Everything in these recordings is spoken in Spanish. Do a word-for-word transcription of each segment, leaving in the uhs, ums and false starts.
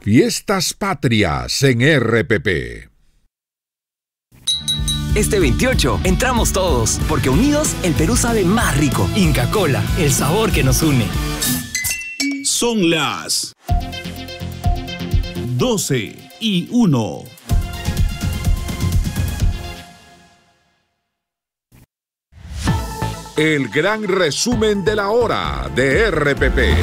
Fiestas Patrias en R P P. Este veintiocho entramos todos, porque unidos el Perú sabe más rico. Inca Kola, el sabor que nos une. Son las doce y uno. El gran resumen de la hora de R P P.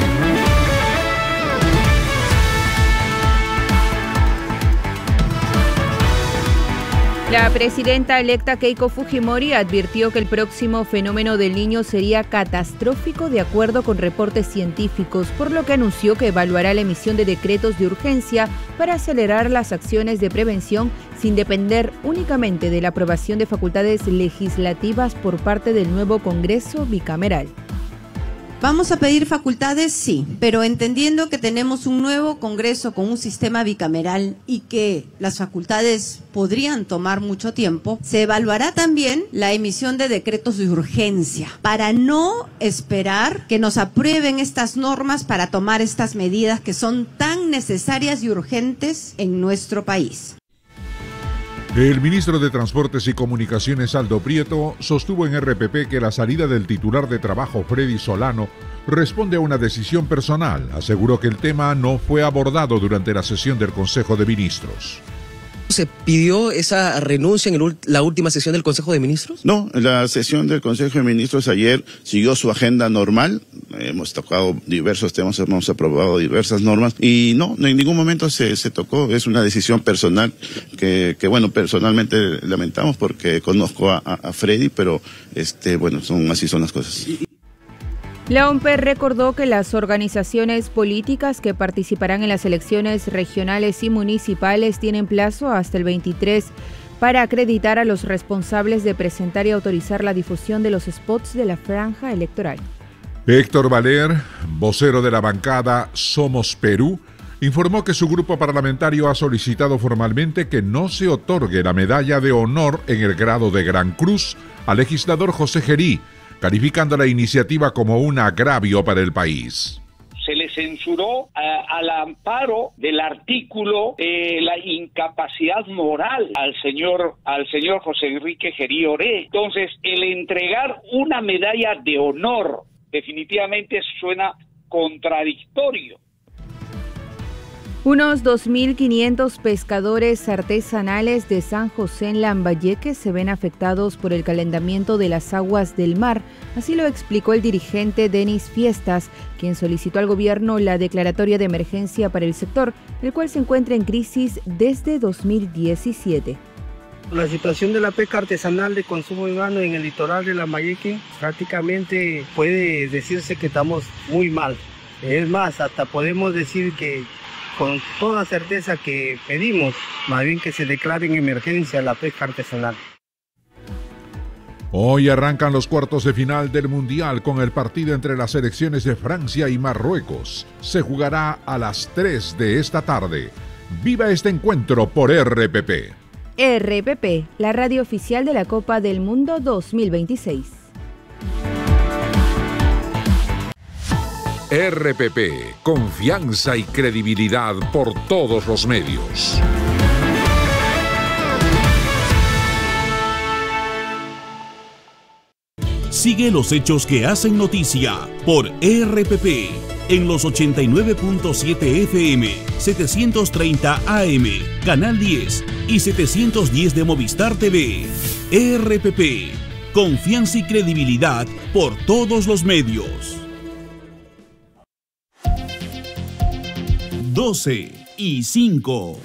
La presidenta electa Keiko Fujimori advirtió que el próximo fenómeno del Niño sería catastrófico de acuerdo con reportes científicos, por lo que anunció que evaluará la emisión de decretos de urgencia para acelerar las acciones de prevención sin depender únicamente de la aprobación de facultades legislativas por parte del nuevo Congreso bicameral. Vamos a pedir facultades, sí, pero entendiendo que tenemos un nuevo Congreso con un sistema bicameral y que las facultades podrían tomar mucho tiempo, se evaluará también la emisión de decretos de urgencia para no esperar que nos aprueben estas normas para tomar estas medidas que son tan necesarias y urgentes en nuestro país. El ministro de Transportes y Comunicaciones, Aldo Prieto, sostuvo en R P P que la salida del titular de Trabajo, Freddy Solano, responde a una decisión personal. Aseguró que el tema no fue abordado durante la sesión del Consejo de Ministros. ¿Se pidió esa renuncia en el, la última sesión del Consejo de Ministros? No, la sesión del Consejo de Ministros ayer siguió su agenda normal. Hemos tocado diversos temas, hemos aprobado diversas normas y no, en ningún momento se, se tocó. Es una decisión personal que, que bueno, personalmente lamentamos porque conozco a, a, a Freddy, pero este, bueno, son así son las cosas. La O M P E recordó que las organizaciones políticas que participarán en las elecciones regionales y municipales tienen plazo hasta el veintitrés para acreditar a los responsables de presentar y autorizar la difusión de los spots de la franja electoral. Héctor Valer, vocero de la bancada Somos Perú, informó que su grupo parlamentario ha solicitado formalmente que no se otorgue la medalla de honor en el grado de Gran Cruz al legislador José Gerí, calificando la iniciativa como un agravio para el país. Se le censuró a, al amparo del artículo de la incapacidad moral al señor al señor José Enrique Gerí Oré. Entonces, el entregar una medalla de honor definitivamente suena contradictorio. Unos dos mil quinientos pescadores artesanales de San José en Lambayeque se ven afectados por el calentamiento de las aguas del mar. Así lo explicó el dirigente Denis Fiestas, quien solicitó al gobierno la declaratoria de emergencia para el sector, el cual se encuentra en crisis desde dos mil diecisiete. La situación de la pesca artesanal de consumo humano en el litoral de Lambayeque prácticamente puede decirse que estamos muy mal. Es más, hasta podemos decir que con toda certeza que pedimos, más bien que se declare en emergencia la pesca artesanal. Hoy arrancan los cuartos de final del Mundial con el partido entre las selecciones de Francia y Marruecos. Se jugará a las tres de esta tarde. Viva este encuentro por R P P. R P P, la radio oficial de la Copa del Mundo dos mil veintiséis. R P P, confianza y credibilidad por todos los medios. Sigue los hechos que hacen noticia por R P P en los ochenta y nueve punto siete F M, setecientos treinta A M, Canal diez y setecientos diez de Movistar T V. R P P, confianza y credibilidad por todos los medios. doce y cinco.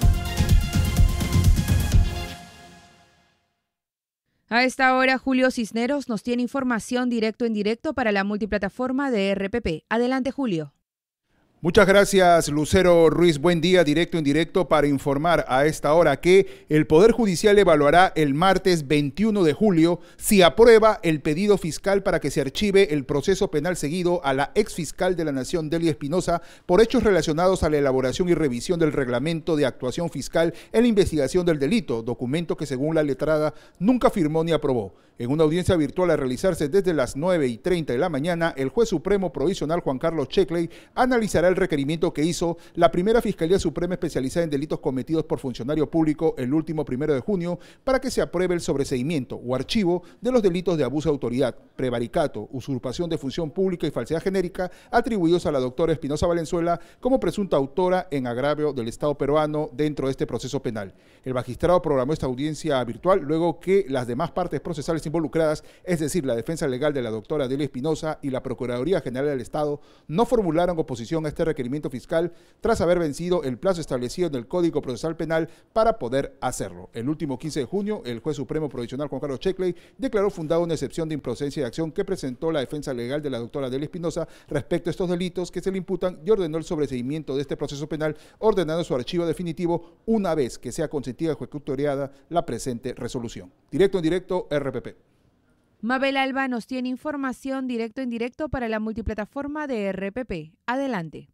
A esta hora, Julio Cisneros nos tiene información directo en directo para la multiplataforma de R P P. Adelante, Julio. Muchas gracias, Lucero Ruiz. Buen día, directo en directo para informar a esta hora que el Poder Judicial evaluará el martes veintiuno de julio si aprueba el pedido fiscal para que se archive el proceso penal seguido a la exfiscal de la Nación, Delia Espinosa, por hechos relacionados a la elaboración y revisión del reglamento de actuación fiscal en la investigación del delito, documento que según la letrada nunca firmó ni aprobó. En una audiencia virtual a realizarse desde las nueve y treinta de la mañana, el juez supremo provisional Juan Carlos Checley analizará el requerimiento que hizo la primera Fiscalía Suprema especializada en delitos cometidos por funcionario público el último primero de junio para que se apruebe el sobreseimiento o archivo de los delitos de abuso de autoridad, prevaricato, usurpación de función pública y falsedad genérica atribuidos a la doctora Espinosa Valenzuela como presunta autora en agravio del Estado peruano dentro de este proceso penal. El magistrado programó esta audiencia virtual luego que las demás partes procesales involucradas, es decir, la defensa legal de la doctora Delia Espinosa y la Procuraduría General del Estado, no formularon oposición a este requerimiento fiscal tras haber vencido el plazo establecido en el Código Procesal Penal para poder hacerlo. El último quince de junio, el juez supremo provisional Juan Carlos Checley declaró fundada una excepción de improcedencia de acción que presentó la defensa legal de la doctora Delia Espinosa respecto a estos delitos que se le imputan y ordenó el sobreseimiento de este proceso penal, ordenando su archivo definitivo una vez que sea consentida y ejecutoriada la presente resolución. Directo en directo, R P P. Mabel Alba nos tiene información directo en directo para la multiplataforma de R P P. Adelante.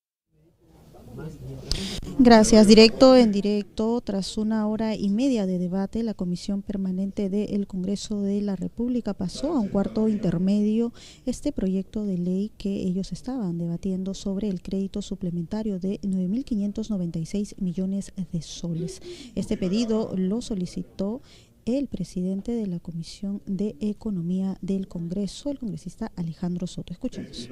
Gracias. Directo en directo, tras una hora y media de debate, la Comisión Permanente del Congreso de la República pasó a un cuarto intermedio este proyecto de ley que ellos estaban debatiendo sobre el crédito suplementario de nueve mil quinientos noventa y seis millones de soles. Este pedido lo solicitó el presidente de la Comisión de Economía del Congreso, el congresista Alejandro Soto. Escuchemos.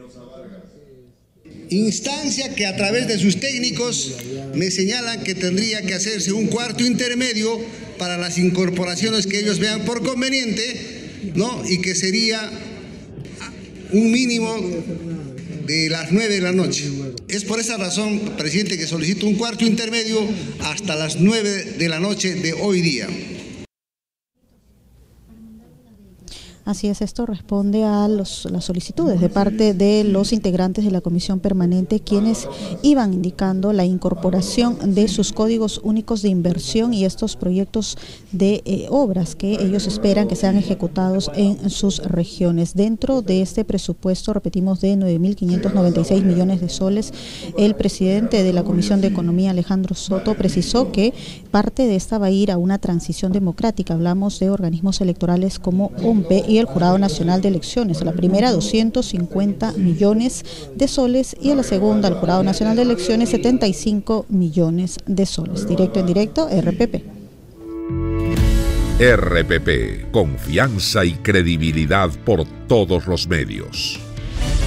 Instancia que a través de sus técnicos me señalan que tendría que hacerse un cuarto intermedio para las incorporaciones que ellos vean por conveniente, ¿no? Y que sería un mínimo de las nueve de la noche. Es por esa razón, presidente, que solicito un cuarto intermedio hasta las nueve de la noche de hoy día. Así es, esto responde a los, las solicitudes de parte de los integrantes de la Comisión Permanente, quienes iban indicando la incorporación de sus códigos únicos de inversión y estos proyectos de eh, obras que ellos esperan que sean ejecutados en sus regiones. Dentro de este presupuesto, repetimos, de nueve mil quinientos noventa y seis millones de soles, el presidente de la Comisión de Economía, Alejandro Soto, precisó que parte de esta va a ir a una transición democrática. Hablamos de organismos electorales como O M P E y el Jurado Nacional de Elecciones. A la primera, doscientos cincuenta millones de soles, y a la segunda, al Jurado Nacional de Elecciones, setenta y cinco millones de soles. Directo en directo, R P P. R P P, confianza y credibilidad por todos los medios.